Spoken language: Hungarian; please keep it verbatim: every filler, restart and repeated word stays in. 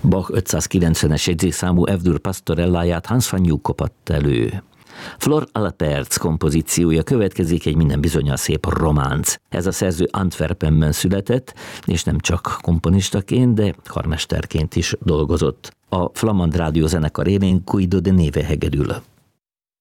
Bach ötszázkilencvenes jegyzékszámú F-dur pastorelláját Hans van Eyck kopatt elő. Flor à la Perce kompozíciója következik, egy minden bizonnyal szép románc. Ez a szerző Antwerpenben született, és nem csak komponistaként, de karmesterként is dolgozott. A Flamand Rádió zenekar élén Cuido de Neve hegedül.